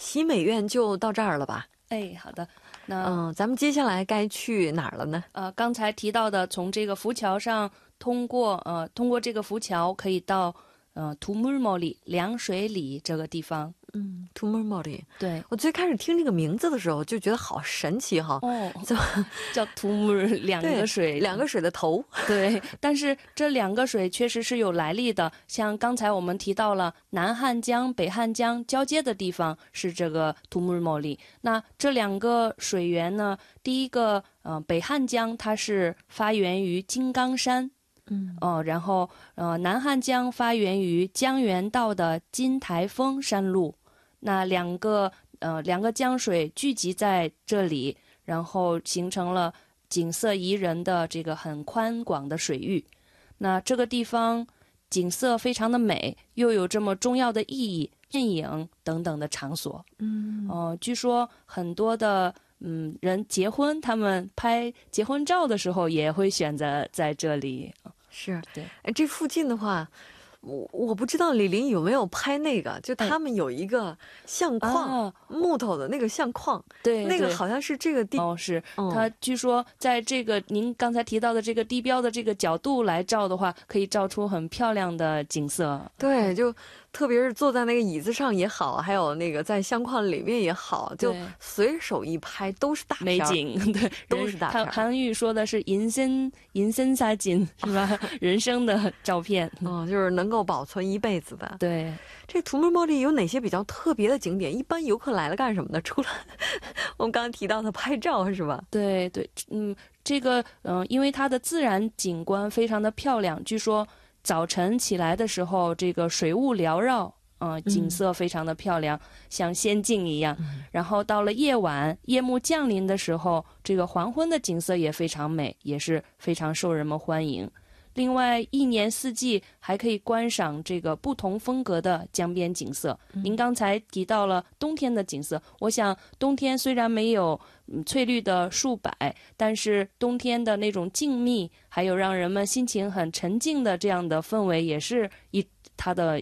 喜美院就到这儿了吧？ 哎，好的。那咱们接下来该去哪儿了呢？ 刚才提到的，从这个浮桥上通过这个浮桥可以到두물머리凉水里这个地方。 두물머리。 对， 我最开始听这个名字的时候就觉得好神奇哈。 叫두물两个水， 两个水的头。 对，但是这两个水确实是有来历的。像刚才我们提到了南汉江、北汉江交接的地方是这个두물머리。那这两个水源呢，第一个北汉江它是发源于金刚山。然后南汉江发源于江原道的金台峰山路。那两个江水聚集在这里，然后形成了景色宜人的这个很宽广的水域。那这个地方景色非常的美，又有这么重要的意义，电影等等的场所。据说很多的人结婚，他们拍结婚照的时候也会选择在这里。 是， 对。 这附近的话，我不知道李林有没有拍那个，就他们有一个相框，木头的那个相框。 对， 那个好像是这个地。 是它据说在这个您刚才提到的这个地标的这个角度来照的话，可以照出很漂亮的景色。 对，就特别是坐在那个椅子上也好，还有那个在相框里面也好，就随手一拍都是大片美景。对， 都是大片。 韩语说的是인생사진是吧？人生的照片。 就是能够保存一辈子的。 对， 这두물머리有哪些比较特别的景点？一般游客来了干什么呢？除了我们刚刚提到的拍照是吧？ 对对，这个因为它的自然景观非常的漂亮，据说早晨起来的时候，这个水雾缭绕，景色非常的漂亮，像仙境一样。然后到了夜晚，夜幕降临的时候，这个黄昏的景色也非常美，也是非常受人们欢迎。另外，一年四季还可以观赏这个不同风格的江边景色。您刚才提到了冬天的景色，我想冬天虽然没有翠绿的树柏，但是冬天的那种静谧，还有让人们心情很沉静的这样的氛围，也是它的